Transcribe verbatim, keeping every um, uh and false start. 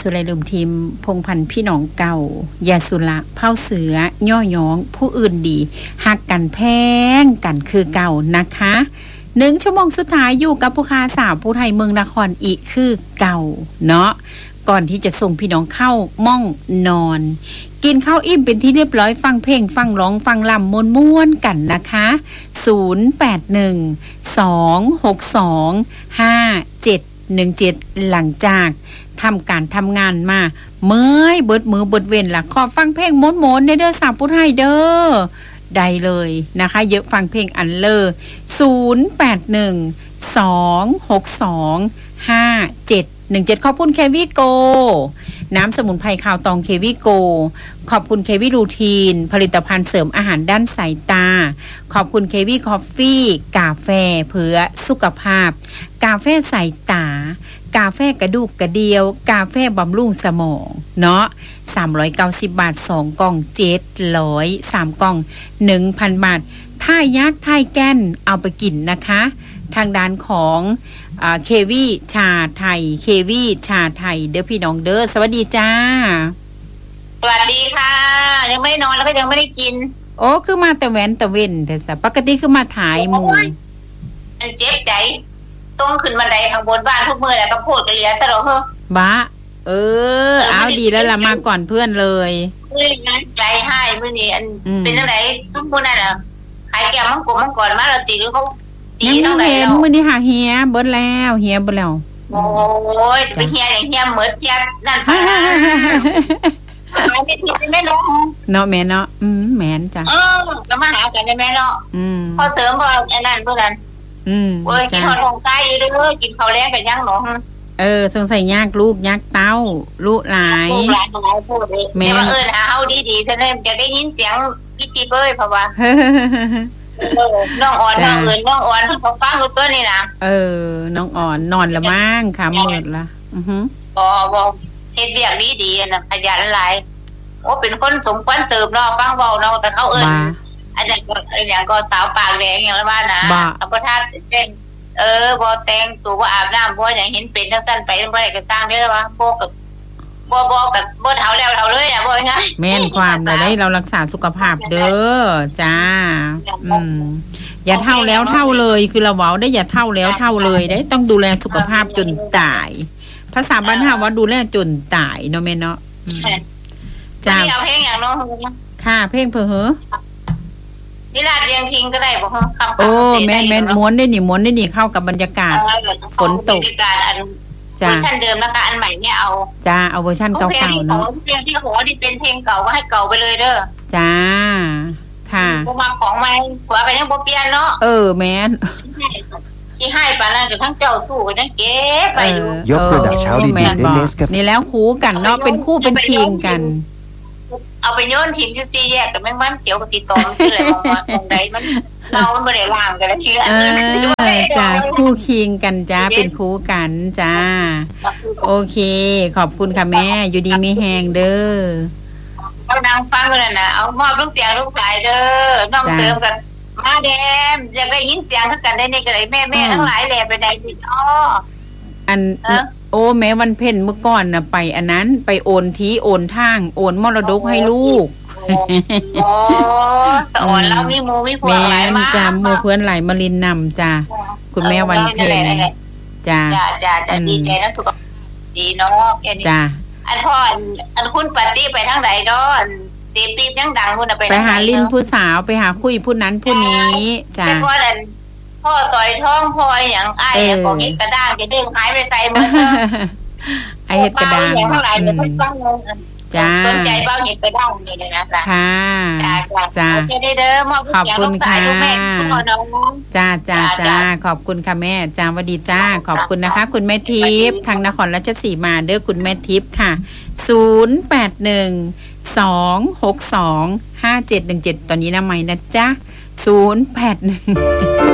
สุไรลืมทีมพงพันธ์พี่น้องเก่ายาสุระเผาเสือย่อยองผู้อื่นดีหักกันแพงกันคือเก่านะคะหนึ่งชั่วโมงสุดท้ายอยู่กับผู้ค้าสาวผู้ไทยเมืองนครอีกคือเก่าเนาะก่อนที่จะส่งพี่น้องเข้าม่องนอนกินข้าวอิ่มเป็นที่เรียบร้อยฟังเพลงฟังร้องฟังลำม้วนๆกันนะคะศูนย์ แปด หนึ่ง สอง หก สอง ห้า เจ็ด หนึ่ง เจ็ดหลังจากทำการทำงานมาเมื่อยเบิดมือเบิดเว้นล่ะขอฟังเพลงม้วนๆเด้อสาวผู้ไทยเด้อได้เลยนะคะเยอะฟังเพลงอันเลอศูนย์ แปด หนึ่ง สอง หก สอง ห้า เจ็ด หนึ่ง เจ็ดขอบคุณเควีโกน้ำสมุนไพรข่าวตองเควีโกขอบคุณเควีรูทีนผลิตภัณฑ์เสริมอาหารด้านสายตาขอบคุณเควีคอฟฟี่กาแฟเพื่อสุขภาพกาแฟสายตากาแฟกระดูกกระเดียวกาแฟบำรุงสมองเนาะสามร้อยเก้าสิบบาทสองกล่องเจ็ดร้อยสามกล่อง หนึ่งพัน บาทถ้ายักษ์ไทยแก้นเอาไปกินนะคะทางด้านของอ่าเควีชาไทยเควีชาไทยเด้อพี่น้องเด้อสวัสดีจ้าสวัสดีค่ะยังไม่ได้นอนแล้วก็ยังไม่ได้กินโอ้คือมาแต่แว้นแต่เว้นแต่ซะปกติคือมาถ่ายหมู่มันเจ็บใจส่งขึ้นบันไดข้างบนบ้านทุกมื้อแล้วก็พูดกันเหลือซะแล้วเฮ้อบ้าเออเอาดีแล้วล่ะมาก่อนเพื่อนเลยเอ้ยงั้นใจให้มื้อนี้อันเป็นจังได๋ซุมผู้นั้นน่ะขายแก้วมังกรมังกรมาแล้วติหรือเขายังไม่เห็นมื้อนี้หาเฮียเบิดแล้วเฮียเบิดแล้วโอ้ยไปเฮียอย่างเฮียหมดเจียบนั่นไปหาไม่ผิดแม่เนาะเนาะแม่เนาะอืมแม่นจ้ะเออก็มาหากันได้แม่เนาะอืมพอเสริมพอไอ้นั่นพวกนั้นอืมโอ้ยกินหอดของไส้อยู่เด้อกินข้าวแลงกันยังเนาะเออสงสัยยากลูกยากเต้าลูกหลายลูกหลายหลายพูดเลยแม่ว่าเอิ้นหาเฮาดีๆซะเลยจะได้ยินเสียงอีชีเบ้ยเพราะว่าน้องอ่อนน้องเอิญน้องอ่อนเขาฟังอยู่ตัวนี่นะเออน้องอ่อนนอนละมั่งค่ะหมดละอือฮึบ่บ่เฮ็ดเวียกดีๆน่ะขยันหลายโอ้เป็นคนสมควรเติบเนาะฟังเว้าเนาะแต่เขาเอิ้นอันนั้นก็อันอย่างก็สาวปากแดงอย่างละว่านะเอาบ่ทันแต่งเออบ่แต่งตัวบ่อาบน้ำบ่หยังเห็นเป็นจังซั่นไปบ่ได้ก็สร้างเด้อว่าโบกับบ่บ่กับบ่เฒ่าแล้วเฒ่าเลยอ่ะบ่ไงแม่นความได้ได้เรารักษาสุขภาพเด้อจ้าอืมอย่าเฒ่าแล้วเฒ่าเลยคือเราเว้าได้อย่าเฒ่าแล้วเฒ่าเลยได้ต้องดูแลสุขภาพจนตายภาษาบ้านเฮาว่าดูแลจนตายเนาะแม่เนาะจ้าเอาเพลงอย่างเนาะค่ะเพลงเพ้อเฮ้อนิราศเรียงทิ้งก็ได้บ่คำโอ้แม่นๆม้วนได้นี่ม้วนได้นี่เข้ากับบรรยากาศฝนตกบรรยากาศอันเวอร์ชันเดิมแล้วก็อันใหม่เนี่ยเอาจ้าเอาเวอร์ชันเก่าๆเนาะเพลงที่ของที่เป็นเพลงเก่าก็ให้เก่าไปเลยเด้อจ้าค่ะบ่มาของใหม่หัวไปยังบ่เปลี่ยนเนาะเออแม่นที่ให้ปานนั้นก็ทั้งเจ้าสู้ก็ยังเก็บไปอยู่ยกระดับเช้าดีๆได้เนสกับนี่แล้วคู่กันเนาะเป็นคู่เป็นทีมกันเอาไปโยนทีมอยู่สี่แยกกับแมงมันเขียวกับสีตอมชื่ออะไรของมันตรงใดมันเรามันบ่ได้ล่างกันแล้วชื่ออันนี้จ้าคู่คิงกันจ้าเป็นคู่กันจ้าโอเคขอบคุณค่ะแม่อยู่ดีมีแฮงเด้อเอานางฟังกันน่ะเอามอบลูกเสียงลูกสายเด้อน้องเสริมกันมาแดมอยากได้ยินเสียงคือกันได้นี่ก็เลยแม่ๆทั้งหลายแหละไปได้พี่อ้ออันโอ้แม่วันเพ็ญเมื่อก่อนน่ะไปอันนั้นไปโอนที่โอนทางโอนมรดกให้ลูกโอ้สอนแล้วมีหมู่มีพวกหลายมากจ้าหมู่เพื่อนหลายมรินนำจ้าคุณแม่วันเพ็ญจ้าจ้าจ้าจ้าดีใจนะสุขดีเนาะแค่นี้จ้าอันพ่ออันคุณปฏิไปทางไหนเนาะตีปีบยังดังคุณน่ะไปไปหาลิ้นผู้สาวไปหาคุยผู้นั้นผู้นี้จ้าพ่อนั่นพ่อซอยท้องพ่ออย่างอ้ายบอกเฮ็ดกระด้างจะดึงหายไปใส่มื้อเช้าไอ้เฮ็ดกระด้างอย่างทั้งหลายเดี๋ยวต้องฟังจ้าสนใจบ้างเฮ็ดกระด้างนี่เลยนะจ๊ะค่ะจ้าโอเคเด้อมอบขอบคุณค่ะจ้าจ้าจ้าขอบคุณค่ะแม่จ้าสวัสดีจ้าขอบคุณนะคะคุณแม่ทิพย์ทางนครราชสีมาเด้อคุณแม่ทิพย์ค่ะศูนย์ แปด หนึ่ง สอง หก สอง ห้า เจ็ด หนึ่ง เจ็ดตอนนี้นะใหม่นะจ๊ะศูนย์ แปด หนึ่ง